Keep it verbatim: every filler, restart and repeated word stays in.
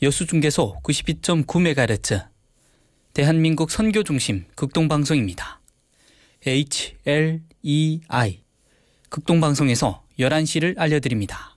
여수중계소 구십이 점 구 메가헤르츠, 대한민국 선교중심 극동방송입니다. 에이치 엘 이 아이 극동방송에서 열한 시를 알려드립니다.